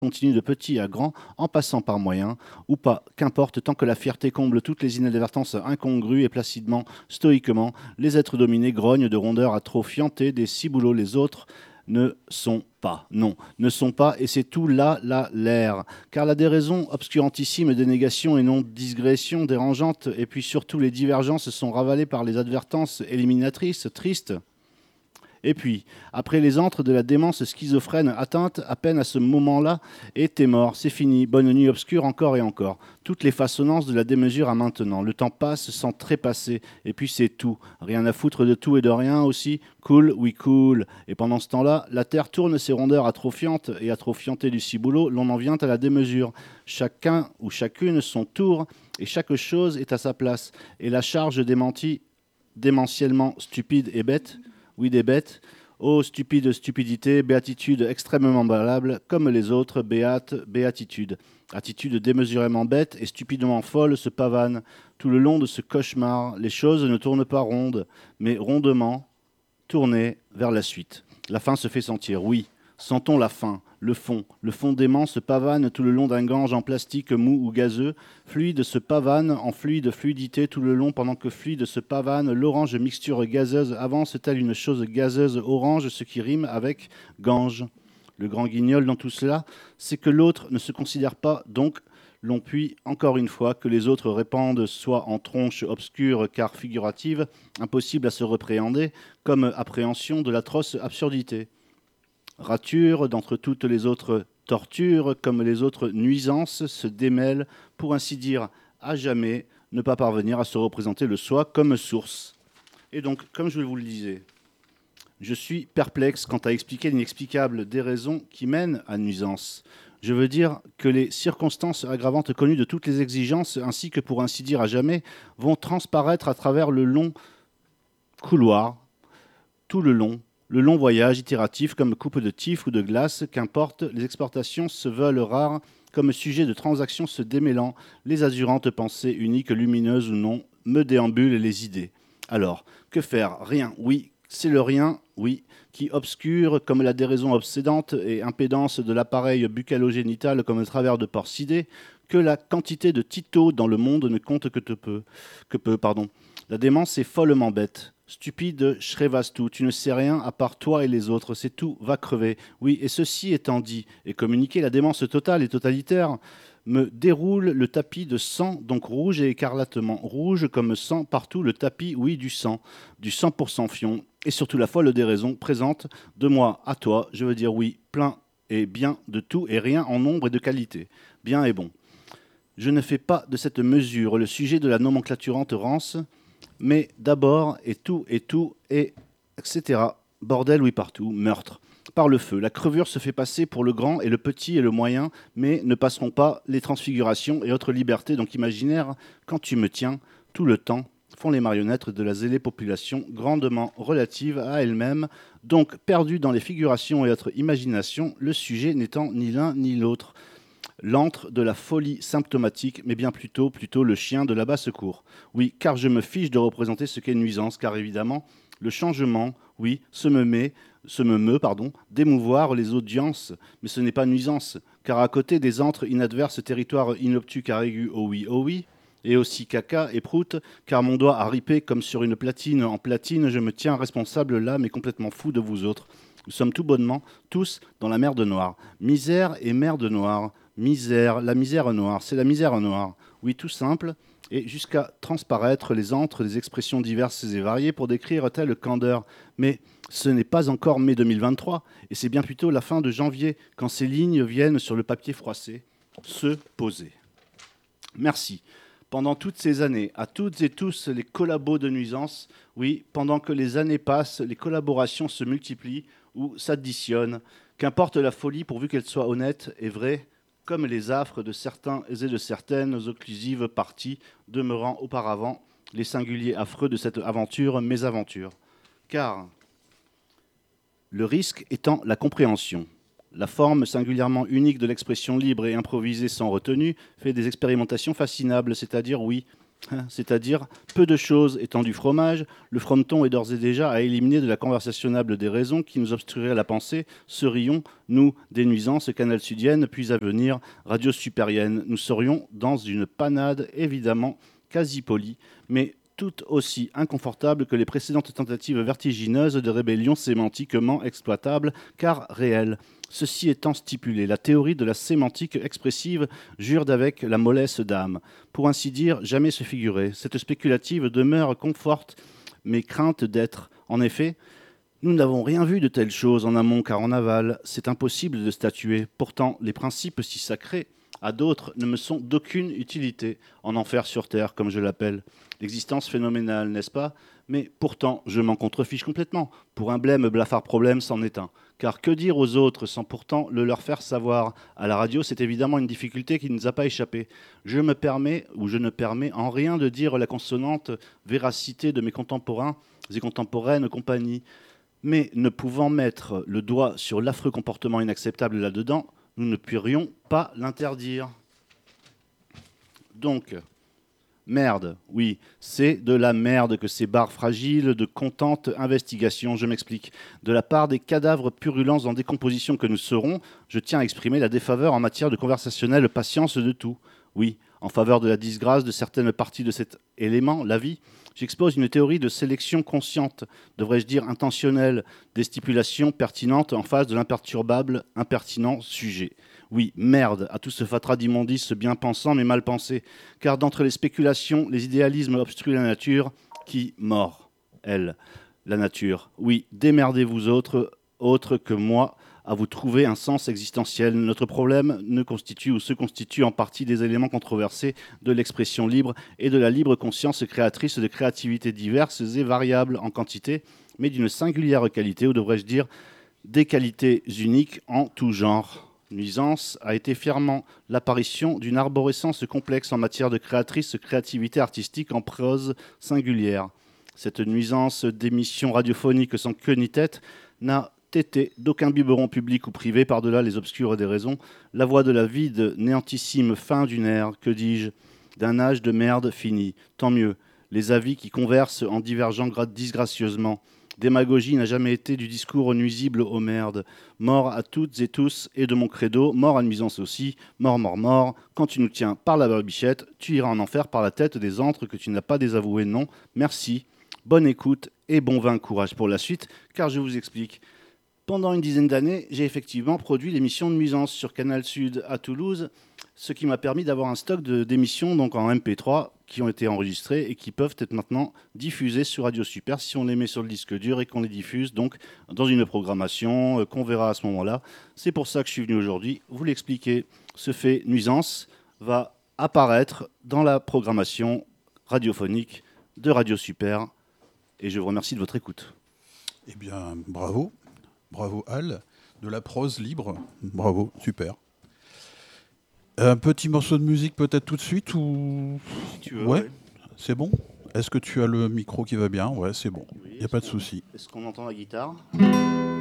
continue de petit à grand, en passant par moyen, ou pas, qu'importe, tant que la fierté comble toutes les inadvertences incongrues et placidement, stoïquement, les êtres dominés grognent de rondeur à trop fianter des ciboulots les autres ne sont pas. Non, ne sont pas, et c'est tout là, l'air. Car la déraison obscurantissime des négations et non digressions dérangeantes, et puis surtout les divergences sont ravalées par les advertences éliminatrices, tristes. Et puis, après les antres de la démence schizophrène atteinte, à peine à ce moment-là, et t'es mort, c'est fini, bonne nuit obscure encore et encore. Toutes les façonnances de la démesure à maintenant. Le temps passe sans trépasser, et puis c'est tout. Rien à foutre de tout et de rien aussi. Cool, oui, cool. Et pendant ce temps-là, la Terre tourne ses rondeurs atrophiantes, et atrophiantées du ciboulot, l'on en vient à la démesure. Chacun ou chacune son tour, et chaque chose est à sa place. Et la charge démentie, démentiellement stupide et bête, oui, des bêtes. Ô stupide stupidité, béatitude extrêmement valable, comme les autres, béate, béatitude. Attitude démesurément bête et stupidement folle se pavane. Tout le long de ce cauchemar, les choses ne tournent pas rondes, mais rondement tournées vers la suite. La fin se fait sentir, oui. Sentons la fin, le fond d'aimant se pavane tout le long d'un gange en plastique mou ou gazeux. Fluide se pavane en fluide fluidité tout le long pendant que fluide se pavane. L'orange mixture gazeuse avance telle une chose gazeuse orange, ce qui rime avec gange. Le grand guignol dans tout cela, c'est que l'autre ne se considère pas, donc l'on puis, encore une fois, que les autres répandent soit en tronche obscure car figurative, impossible à se repréhender, comme appréhension de l'atroce absurdité. Rature d'entre toutes les autres tortures, comme les autres nuisances, se démêlent, pour ainsi dire, à jamais, ne pas parvenir à se représenter le soi comme source. Et donc, comme je vous le disais, je suis perplexe quant à expliquer l'inexplicable des raisons qui mènent à nuisance. Je veux dire que les circonstances aggravantes connues de toutes les exigences, ainsi que pour ainsi dire à jamais, vont transparaître à travers le long couloir, tout le long voyage itératif comme coupe de tif ou de glace, qu'importe, les exportations se veulent rares comme sujet de transactions se démêlant, les azurantes pensées uniques, lumineuses ou non, me déambulent les idées. Alors, que faire? Rien, oui, c'est le rien, oui, qui obscure comme la déraison obsédante et impédance de l'appareil bucalo-génital comme le travers de porcidé, que la quantité de Tito dans le monde ne compte que peu. La démence est follement bête. Stupide, Shrevastou, tu ne sais rien à part toi et les autres, c'est tout, va crever. Oui, et ceci étant dit, et communiqué, la démence totale et totalitaire me déroule le tapis de sang, donc rouge et écarlatement. Rouge comme sang partout, le tapis, oui, du 100% fion, et surtout la folle déraison présente de moi à toi, je veux dire oui, plein et bien de tout et rien en nombre et de qualité, bien et bon. Je ne fais pas de cette mesure le sujet de la nomenclaturante rance, mais d'abord, et tout, et etc. Bordel, oui, partout, meurtre. Par le feu. La crevure se fait passer pour le grand et le petit et le moyen, mais ne passeront pas les transfigurations et autres libertés, donc imaginaires, quand tu me tiens, tout le temps, font les marionnettes de la zélée population, grandement relative à elle-même, donc perdue dans les figurations et autres imaginations, le sujet n'étant ni l'un ni l'autre. L'antre de la folie symptomatique, mais bien plutôt le chien de la basse-cour. Oui, car je me fiche de représenter ce qu'est nuisance, car évidemment, le changement, oui, se me meut, d'émouvoir les audiences, mais ce n'est pas nuisance, car à côté des antres inadverses territoires inobtus car aigus, oh oui, et aussi caca et prout, car mon doigt a ripé comme sur une platine en platine, je me tiens responsable là, mais complètement fou de vous autres. Nous sommes tout bonnement tous dans la merde noire. Misère et merde noire. Misère, la misère noire, c'est la misère noire. Oui, tout simple, et jusqu'à transparaître les antres des expressions diverses et variées pour décrire telle candeur. Mais ce n'est pas encore mai 2023, et c'est bien plutôt la fin de janvier, quand ces lignes viennent sur le papier froissé se poser. Merci. Pendant toutes ces années, à toutes et tous les collabos de nuisance, oui, pendant que les années passent, les collaborations se multiplient ou s'additionnent, qu'importe la folie pourvu qu'elle soit honnête et vraie, comme les affres de certains et de certaines occlusives parties demeurant auparavant les singuliers affreux de cette aventure, mésaventure. Car le risque étant la compréhension. La forme singulièrement unique de l'expression libre et improvisée sans retenue fait des expérimentations fascinables, c'est-à-dire, oui, C'est-à-dire peu de choses étant du fromage, le frometon est d'ores et déjà à éliminer de la conversationnable des raisons qui nous obstrueraient la pensée, serions, nous, des nuisances canal sudiennes, puis à venir, radio supérienne. Nous serions dans une panade évidemment quasi polie, mais tout aussi inconfortable que les précédentes tentatives vertigineuses de rébellion sémantiquement exploitable, car réelle. Ceci étant stipulé, la théorie de la sémantique expressive jure d'avec la mollesse d'âme. Pour ainsi dire, jamais se figurer. Cette spéculative demeure conforte mes craintes d'être. En effet, nous n'avons rien vu de telle chose en amont car en aval. C'est impossible de statuer. Pourtant, les principes si sacrés à d'autres ne me sont d'aucune utilité. En enfer sur terre, comme je l'appelle. L'existence phénoménale, n'est-ce pas? Mais pourtant, je m'en contrefiche complètement. Pour un blême blafard problème, c'en est un. Car que dire aux autres sans pourtant le leur faire savoir? À la radio, c'est évidemment une difficulté qui ne nous a pas échappé. Je me permets, ou je ne permets en rien de dire la consonante véracité de mes contemporains et contemporaines compagnie. Mais ne pouvant mettre le doigt sur l'affreux comportement inacceptable là-dedans, nous ne pourrions pas l'interdire. Donc, merde, oui, c'est de la merde que ces barres fragiles de contente investigation, je m'explique. De la part des cadavres purulents en décomposition que nous serons, je tiens à exprimer la défaveur en matière de conversationnelle patience de tout. Oui, en faveur de la disgrâce de certaines parties de cet élément, la vie, j'expose une théorie de sélection consciente, devrais-je dire intentionnelle, des stipulations pertinentes en face de l'imperturbable, impertinent sujet. Oui, merde à tout ce fatras d'immondices bien pensant mais mal pensé, car d'entre les spéculations, les idéalismes obstruent la nature, qui mord, elle, la nature. Oui, démerdez-vous autres que moi, à vous trouver un sens existentiel. Notre problème ne constitue ou se constitue en partie des éléments controversés de l'expression libre et de la libre conscience créatrice de créativités diverses et variables en quantité, mais d'une singulière qualité, ou devrais-je dire des qualités uniques en tout genre. Nuisance a été fièrement l'apparition d'une arborescence complexe en matière de créativité artistique en prose singulière. Cette nuisance d'émissions radiophoniques sans queue ni tête n'a tété d'aucun biberon public ou privé par-delà les obscures des raisons, la voix de la vide néantissime fin d'une ère, que dis-je, d'un âge de merde fini. Tant mieux, les avis qui conversent en divergeant disgracieusement. Démagogie n'a jamais été du discours nuisible aux merdes. Mort à toutes et tous, et de mon credo, mort à nuisance aussi, mort, mort, mort. Quand tu nous tiens par la barbichette, tu iras en enfer par la tête des antres que tu n'as pas désavoués, non. Merci, bonne écoute et bon vin courage pour la suite, car je vous explique. Pendant une dizaine d'années, j'ai effectivement produit l'émission de Nuisance sur Canal Sud à Toulouse, ce qui m'a permis d'avoir un stock d'émissions donc en MP3 qui ont été enregistrées et qui peuvent être maintenant diffusées sur Radio Super si on les met sur le disque dur et qu'on les diffuse donc dans une programmation qu'on verra à ce moment-là. C'est pour ça que je suis venu aujourd'hui vous l'expliquer. Ce fait Nuisance va apparaître dans la programmation radiophonique de Radio Super et je vous remercie de votre écoute. Eh bien, bravo. Bravo Al, de la prose libre, bravo, super. Un petit morceau de musique peut-être tout de suite ou... Si tu veux. Ouais, c'est bon. Est-ce que tu as le micro qui va bien? Ouais, c'est bon, il Oui, n'y a pas de souci. Est-ce qu'on entend la guitare?